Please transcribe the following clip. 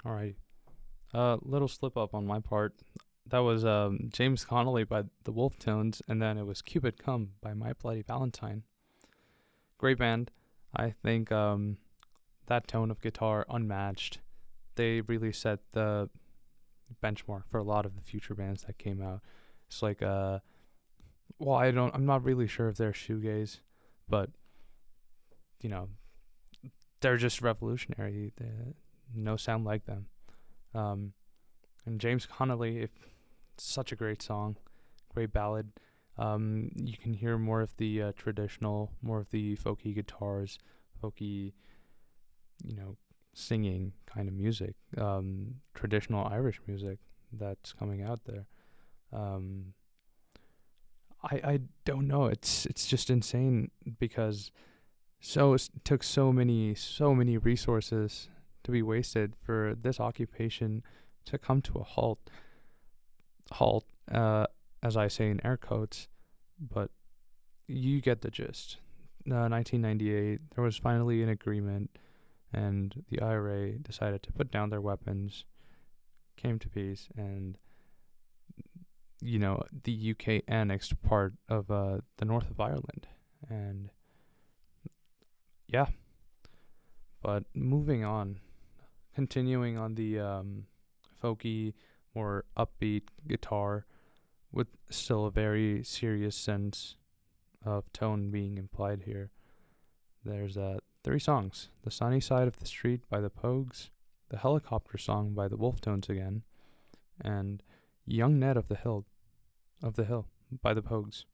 All right. Little slip up on my part. That was James Connolly by the Wolf Tones, and then it was Cupid Come by My Bloody Valentine. Great band. I think that tone of guitar unmatched. They really set the benchmark for a lot of the future bands that came out. It's like well, I'm not really sure if they're shoegaze, but you know, they're just revolutionary. No sound like them. Um, and James Connolly, if such a great song, great ballad. You can hear more of the traditional, more of the folky guitars, folky, you know, singing kind of music, traditional Irish music that's coming out there. Um, I don't know. It's just insane because it took so many resources to be wasted for this occupation to come to a halt, as I say in air quotes, but you get the gist. 1998, there was finally an agreement, and the IRA decided to put down their weapons, came to peace, and the UK annexed part of the north of Ireland, and yeah. But moving on, continuing on the folky, more upbeat guitar with still a very serious sense of tone being implied here. There's three songs: "The Sunny Side of the Street" by the Pogues, "The Helicopter Song" by the Wolftones again, and "Young Ned of the Hill" by the Pogues.